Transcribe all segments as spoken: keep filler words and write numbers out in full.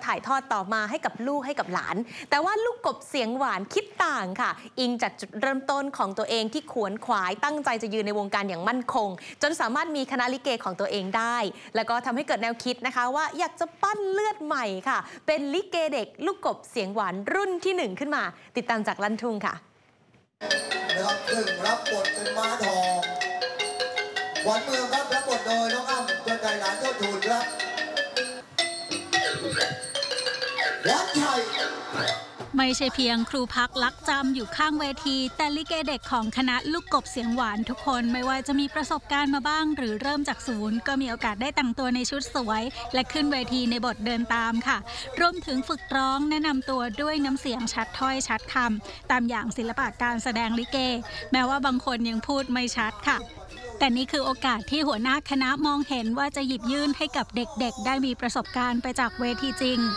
ถ่ายทอดต่อมาให้กับลูกให้กับหลานแต่ว่าลูกกบเสียงหวานคิดต่างค่ะอิงจากจุดเริ่มต้นของตัวเองที่ขวนขวายตั้งใจจะยืนในวงการอย่างมั่นคงจนสามารถมีคณะลิเกของตัวเองได้แล้วก็ทำให้เกิดแนวคิดนะคะว่าอยากจะปั้นเลือดใหม่ค่ะเป็นลิเกเด็กลูกกบเสียงหวานรุ่นที่หนึ่งขึ้นมาติดตามจากลั่นทุ่งค่ะนะครับหนึ่งรับบทเป็นม้าทองขวัญเมืองครับรับบทโดยน้องอ้ำจนใจหลานเจ้าทูลครับวัดไทยไม่ใช่เพียงครูพักลักจำอยู่ข้างเวทีแต่ลิเกเด็กของคณะลูกกบเสียงหวานทุกคนไม่ว่าจะมีประสบการณ์มาบ้างหรือเริ่มจากศูนย์ก็มีโอกาสได้แต่งตัวในชุดสวยและขึ้นเวทีในบทเดินตามค่ะรวมถึงฝึกร้องแนะนำตัวด้วยน้ำเสียงชัดถ้อยชัดคำตามอย่างศิลปะการแสดงลิเกแม้ว่าบางคนยังพูดไม่ชัดค่ะแต่นี่คือโอกาสที่หัวหน้าคณะมองเห็นว่าจะหยิบยื่นให้กับเด็กๆได้มีประสบการณ์ไปจากเวทีจริง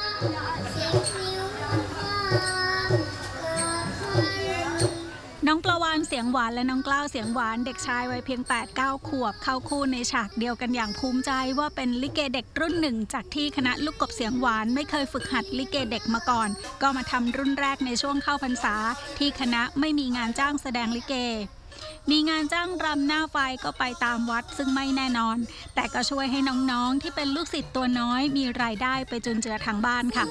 น้องปลาวานเสียงหวานและน้องกล้าวเสียงหวานเด็กชายวัยเพียง แปด เก้า ขวบเข้าคู่ในฉากเดียวกันอย่างภูมิใจว่าเป็นลิเกเด็กรุ่นหนึ่งจากที่คณะลูกกบเสียงหวานไม่เคยฝึกหัดลิเกเด็กมาก่อนก็มาทำรุ่นแรกในช่วงเข้าพรรษาที่คณะไม่มีงานจ้างแสดงลิเกมีงานจ้างรำหน้าไฟก็ไปตามวัดซึ่งไม่แน่นอนแต่ก็ช่วยให้น้องๆที่เป็นลูกศิษย์ตัวน้อยมีรายได้ไปจุนเจือทางบ้านค่ะ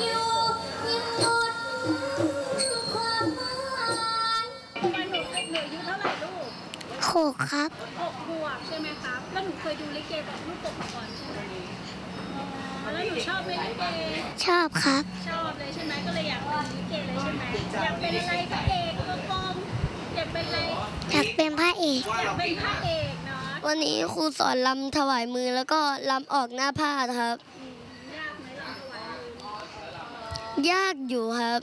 หกครับหกขวบใช่ไหมครับแล้วหนูเคยดูลิเกแบบลูกกบมาก่อนใช่ไหมแล้วหนูชอบไหมลิเกชอบครับชอบเลยใช่ไหมก็เลยอยากเป็นลิเกเลยใช่ไหมอยากเป็นอะไรพระเอกตัวปลอมอยากเป็นอะไรอยากเป็นพระเอกอยากเป็นพระเอกเนาะวันนี้ครูสอนรำถวายมือแล้วก็รำออกหน้าผ้าครับยากไหมรำถวายมือยากอยู่ครับ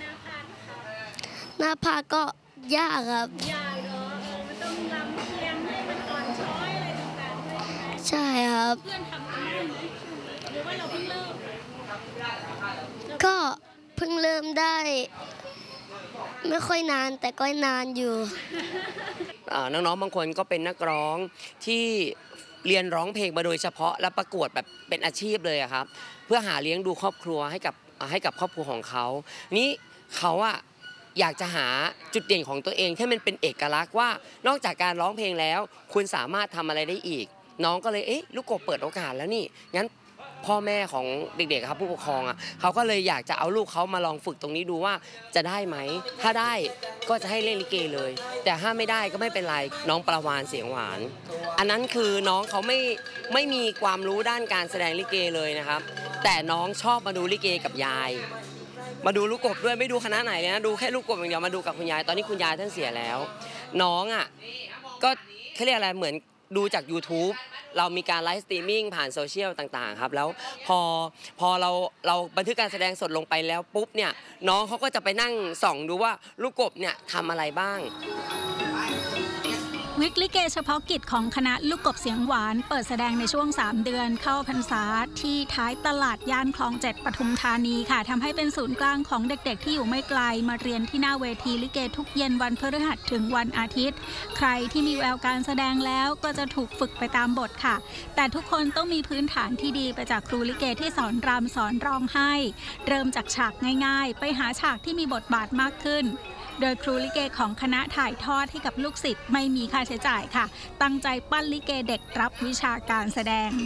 หน้าผ้าก็ยากครับยากเนาะมันต้องรำเพียงให้มันอ่อนช้อยอะไรต่างๆด้วยใช่ครับเพื่อนทำกันรุ่นไหมหรือว่าเราเพิ่งเริ่มก็เพิ่งเริ่มได้ไม่ค่อยนานแต่ก็นานอยู่น้องๆบางคนก็เป็นนักร้องที่เรียนร้องเพลงมาโดยเฉพาะและประกวดแบบเป็นอาชีพเลยครับเพื่อหาเลี้ยงดูครอบครัวให้กับให้กับครอบครัวของเขานี้เขาอะอยากจะหาจุดเด่นของตัวเองที่มันเป็นเอกลักษณ์ว่านอกจากการร้องเพลงแล้วคุณสามารถทำอะไรได้อีกน้องก็เลยเอ๊ะลูกกบเปิดโอกาสแล้วนี่งั้นพ่อแม่ของเด็กๆครับผู้ปกครองอ่ะเขาก็เลยอยากจะเอาลูกเขามาลองฝึกตรงนี้ดูว่าจะได้ไหมถ้าได้ก็จะให้เล่นลิเกเลยแต่ถ้าไม่ได้ก็ไม่เป็นไรน้องปลาวานเสียงหวานอันนั้นคือน้องเขาไม่ไม่มีความรู้ด้านการแสดงลิเกเลยนะครับแต่น้องชอบมาดูลิเกกับยายมาดูลูกกบด้วยไม่ดูคณะไหนเลยนะดูแค่ลูกกบอย่างเดียวมาดูกับคุณยายตอนนี้คุณยายท่านเสียแล้วน้องอ่ะก็เขาเรียกอะไรเหมือนดูจาก YouTube เรามีการไลฟ์สตรีมมิ่งผ่านโซเชียลต่างๆครับแล้วพอพอเราเราบันทึกการแสดงสดลงไปแล้วปุ๊บเนี่ยน้องเขาก็จะไปนั่งส่องดูว่าลูกกบเนี่ยทำอะไรบ้างวิกลิเกเฉพาะกิจของคณะลูกกบเสียงหวานเปิดแสดงในช่วงสามเดือนเข้าพรรษาที่ท้ายตลาดย่านคลองเจ็ดปทุมธานีค่ะทำให้เป็นศูนย์กลางของเด็กๆที่อยู่ไม่ไกลมาเรียนที่หน้าเวทีลิเกทุกเย็นวันพฤหัสถึงวันอาทิตย์ใครที่มีแววการแสดงแล้วก็จะถูกฝึกไปตามบทค่ะแต่ทุกคนต้องมีพื้นฐานที่ดีไปจากครูลิเกที่สอนรำสอนร้องให้เริ่มจากฉากง่ายๆไปหาฉากที่มีบทบาทมากขึ้นโดยครูลิเกของคณะถ่ายทอดให้กับลูกศิษย์ไม่มีค่าใช้จ่ายค่ะตั้งใจปั้นลิเกเด็กรับวิชาการแสดง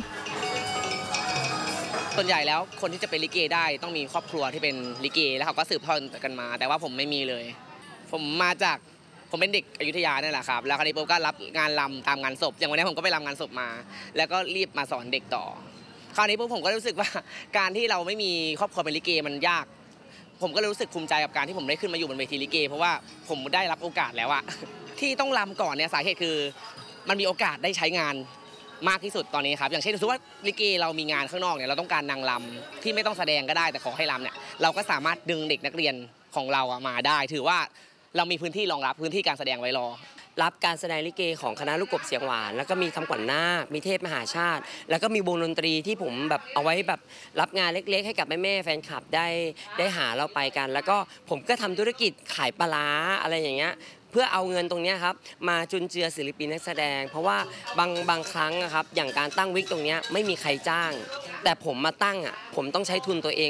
ส่วนใหญ่แล้วคนที่จะเป็นลิเกได้ต้องมีครอบครัวที่เป็นลิเกแล้วเขาก็สืบทอดกันมาแต่ว่าผมไม่มีเลยผมมาจากผมเป็นเด็กอยุธยาเนี่ยแหละครับแล้วคราวนี้ผมก็รับงานรำตามงานศพอย่างวันนี้ผมก็ไปรำงานศพมาแล้วก็รีบมาสอนเด็กต่อคราวนี้ผมก็รู้สึกว่าการที่เราไม่มีครอบครัวเป็นลิเกมันยากผมก็รู้สึกภูมิใจกับการที่ผมได้ขึ้นมาอยู่บนเวทีลิเกเพราะว่าผมได้รับโอกาสแล้วอะที่ต้องรำก่อนเนี่ยสาเหตุคือมันมีโอกาสได้ใช้งานมากที่สุดตอนนี้ครับอย่างเช่นสมมติว่าลิเกเรามีงานข้างนอกเนี่ยเราต้องการนางรำที่ไม่ต้องแสดงก็ได้แต่ขอให้รำเนี่ยเราก็สามารถดึงเด็กนักเรียนของเรามาได้ถือว่าเรามีพื้นที่รองรับพื้นที่การแสดงไว้รอรับการแสดงลิเกของคณะลูกกบเสียงหวานแล้วก็มีคำขวัญนาคมีเทพมหาชาติแล้วก็มีวงดนตรีที่ผมแบบเอาไว้แบบรับงานเล็กๆให้กับแม่ๆแฟนคลับได้ได้หาเราไปกันแล้วก็ผมก็ทำธุรกิจขายปลาร้าอะไรอย่างเงี้ยเพื่อเอาเงินตรงนี้ครับมาจุนเจือศิลปินนักแสดงเพราะว่าบางบางครั้งนะครับอย่างการตั้งวิกตรงนี้ไม่มีใครจ้างแต่ผมมาตั้งอ่ะผมต้องใช้ทุนตัวเอง